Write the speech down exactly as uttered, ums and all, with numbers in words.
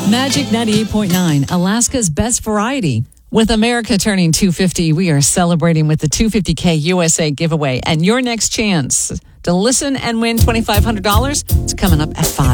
Magic ninety-eight point nine, Alaska's best variety. With America turning two fifty, we are celebrating with the two fifty K U S A giveaway. And your next chance to listen and win twenty-five hundred dollars is coming up at five.